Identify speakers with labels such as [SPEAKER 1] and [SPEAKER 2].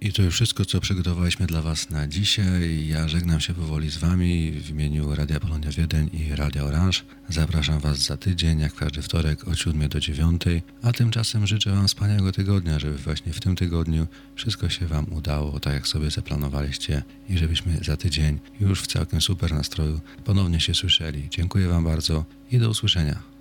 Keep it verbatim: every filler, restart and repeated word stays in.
[SPEAKER 1] I to już wszystko, co przygotowaliśmy dla Was na dzisiaj. Ja żegnam się powoli z Wami w imieniu Radia Polonia Wiedeń i Radia Orange. Zapraszam Was za tydzień, jak każdy wtorek od siódmej do dziewiątej, a tymczasem życzę Wam wspaniałego tygodnia, żeby właśnie w tym tygodniu wszystko się Wam udało, tak jak sobie zaplanowaliście i żebyśmy za tydzień już w całkiem super nastroju ponownie się słyszeli. Dziękuję Wam bardzo i do usłyszenia.